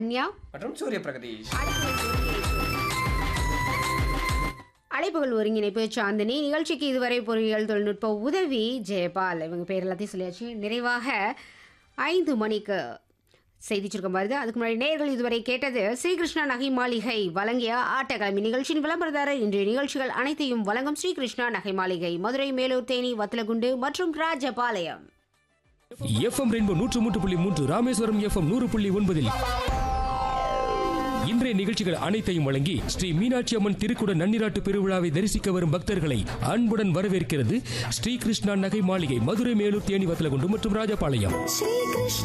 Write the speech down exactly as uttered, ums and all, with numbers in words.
மற்றும் சூரிய பிரகதீஷ். அழைப்புகள் ஒருங்கிணைப்பு சாந்தினி. நிகழ்ச்சிக்கு இதுவரை பொறியியல் தொழில்நுட்ப உதவி ஜெயபால். இவங்க பேர் எல்லாத்தையும் சொல்லியாச்சு. நிறைவாக ஐந்து மணிக்கு செய்தி சுருக்கம் வருது. அதுக்கு முன்னாடி நேயர்கள் இதுவரை கேட்டது ஸ்ரீகிருஷ்ணா நகை மாளிகை வழங்கிய ஆட்டக்கிழமை நிகழ்ச்சியின் விளம்பரதாரர். இன்றைய நிகழ்ச்சிகள் அனைத்தையும் வழங்கும் ஸ்ரீகிருஷ்ணா நகை மாளிகை, மதுரை, மேலூர், தேனி, வத்தலகுண்டு மற்றும் ராஜபாளையம். எஃப்எம் ரெயின்போ நூற்று மூன்று புள்ளி மூன்று, ராமேஸ்வரம் எஃப்எம் நூறு புள்ளி ஒன்பதில் இன்றைய நிகழ்ச்சிகள் அனைத்தையும் வழங்கி ஸ்ரீ மீனாட்சி அம்மன் திருக்குட நன்னிராட்டு பெருவிழாவை தரிசிக்க வரும் பக்தர்களை அன்புடன் வரவேற்கிறது ஸ்ரீகிருஷ்ணா நகை மாளிகை, மதுரை, மேலூர், தேனி, வத்தலகுண்டு மற்றும் ராஜபாளையம்.